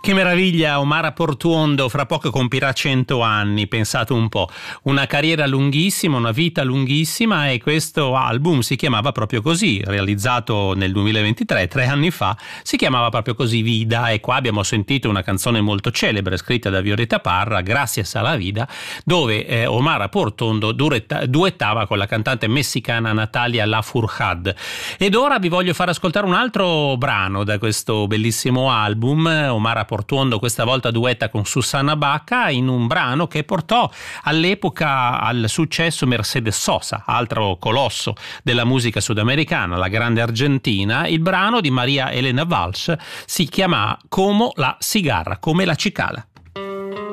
Che meraviglia, Omara Portuondo fra poco compirà 100 anni, pensate un po', una carriera lunghissima, una vita lunghissima, e questo album si chiamava proprio così, realizzato nel 2023, 3 anni fa, si chiamava proprio così, Vida, e qua abbiamo sentito una canzone molto celebre scritta da Violeta Parra, Gracias a la Vida, dove Omara Portuondo duettava con la cantante messicana Natalia Lafourcade. Ed ora vi voglio far ascoltare un altro brano da questo bellissimo album. Omara Portuondo questa volta duetta con Susana Baca in un brano che portò all'epoca al successo Mercedes Sosa, altro colosso della musica sudamericana, la grande argentina. Il brano di Maria Elena Walsh si chiama Como la cigarra, come la cicala.